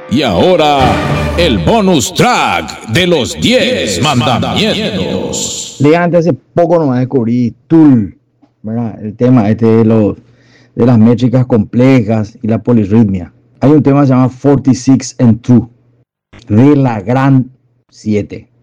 Y ahora, el bonus track de los 10 mandamientos. Legalmente hace poco nomás descubrí Tool, ¿verdad? El tema de las métricas complejas y la polirritmia. Hay un tema que se llama 46 and 2, de la gran 7.